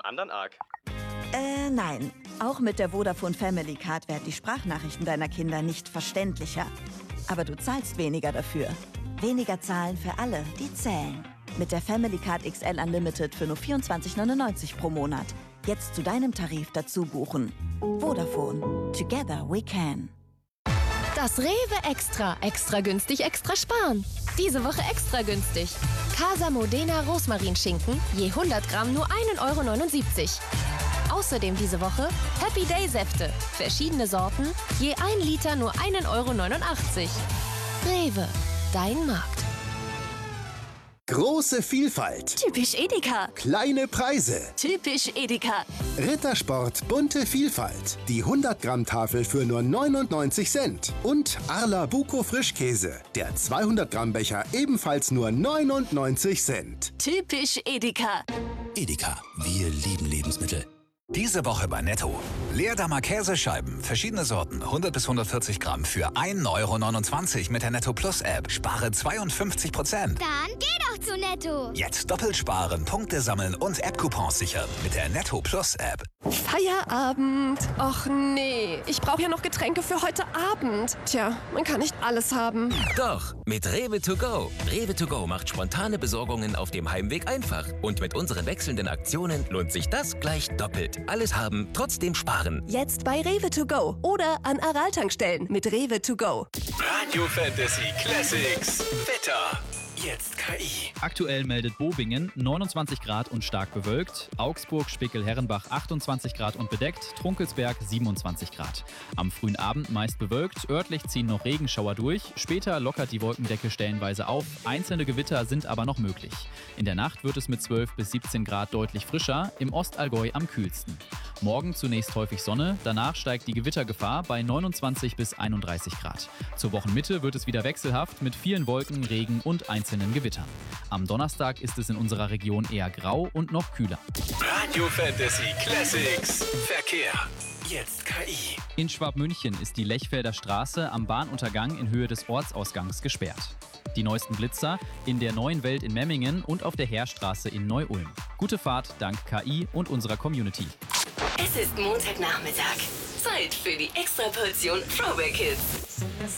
anderen arg. Nein. Auch mit der Vodafone Family Card werden die Sprachnachrichten deiner Kinder nicht verständlicher. Aber du zahlst weniger dafür. Weniger zahlen für alle, die zählen. Mit der Family Card XL Unlimited für nur 24,99 pro Monat. Jetzt zu deinem Tarif dazu buchen. Vodafone. Together we can. Das Rewe Extra. Extra günstig, extra sparen. Diese Woche extra günstig. Casa Modena Rosmarinschinken, je 100 Gramm nur 1,79 €. Außerdem diese Woche Happy Day Säfte. Verschiedene Sorten, je 1 Liter nur 1,89 €. Rewe, dein Markt. Große Vielfalt. Typisch Edeka. Kleine Preise. Typisch Edeka. Rittersport bunte Vielfalt. Die 100-Gramm-Tafel für nur 99 Cent. Und Arla Buko Frischkäse. Der 200-Gramm-Becher ebenfalls nur 99 Cent. Typisch Edeka. Edeka, wir lieben Lebensmittel. Diese Woche bei Netto. Leerdammer Käsescheiben, verschiedene Sorten, 100 bis 140 Gramm für 1,29 € mit der Netto Plus App. Spare 52%. Dann geh doch zu Netto. Jetzt doppelt sparen, Punkte sammeln und App-Coupons sichern mit der Netto Plus App. Feierabend. Och nee, ich brauche ja noch Getränke für heute Abend. Tja, man kann nicht alles haben. Doch, mit Rewe to go. Rewe to go macht spontane Besorgungen auf dem Heimweg einfach. Und mit unseren wechselnden Aktionen lohnt sich das gleich doppelt. Alles haben, trotzdem sparen. Jetzt bei Rewe to go oder an Aral-Tankstellen mit Rewe to go. Radio Fantasy Classics. Wetter. Jetzt KI. Aktuell meldet Bobingen 29 Grad und stark bewölkt, Augsburg, Spickel-Herrenbach 28 Grad und bedeckt, Trunkelsberg 27 Grad. Am frühen Abend meist bewölkt, örtlich ziehen noch Regenschauer durch, später lockert die Wolkendecke stellenweise auf, einzelne Gewitter sind aber noch möglich. In der Nacht wird es mit 12 bis 17 Grad deutlich frischer, im Ostallgäu am kühlsten. Morgen zunächst häufig Sonne, danach steigt die Gewittergefahr bei 29 bis 31 Grad. Zur Wochenmitte wird es wieder wechselhaft mit vielen Wolken, Regen und einzelnen Gewittern. Am Donnerstag ist es in unserer Region eher grau und noch kühler. Radio Fantasy Classics. Verkehr. Jetzt KI. In Schwabmünchen ist die Lechfelder Straße am Bahnuntergang in Höhe des Ortsausgangs gesperrt. Die neuesten Blitzer in der Neuen Welt in Memmingen und auf der Heerstraße in Neu-Ulm. Gute Fahrt dank KI und unserer Community. Es ist Montagnachmittag. Zeit für die Extraportion Throwback Hits.